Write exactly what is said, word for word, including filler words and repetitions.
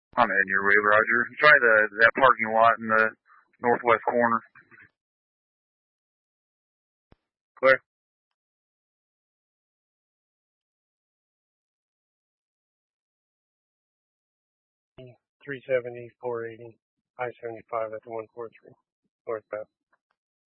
I'm heading your way, Roger. Try the that parking lot in the northwest corner. Clear. three seventy, four eighty, I seventy-five at the one forty-three, northbound.